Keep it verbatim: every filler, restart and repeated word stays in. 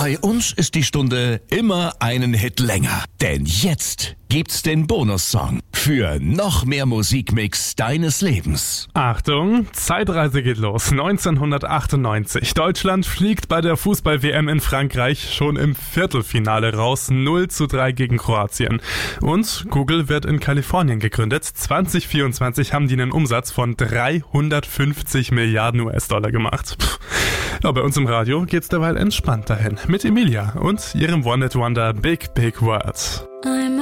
Bei uns ist die Stunde immer einen Hit länger. Denn jetzt gibt's den Bonussong für noch mehr Musikmix deines Lebens. Achtung, Zeitreise geht los. neunzehnhundertachtundneunzig. Deutschland fliegt bei der Fußball-W M in Frankreich schon im Viertelfinale raus. null zu drei gegen Kroatien. Und Google wird in Kalifornien gegründet. zwanzig vierundzwanzig haben die einen Umsatz von dreihundertfünfzig Milliarden U S-Dollar gemacht. Puh. Ja, bei uns im Radio geht's derweil entspannt dahin. Mit Emilia und ihrem One-Hit-Wonder Big Big World. I'm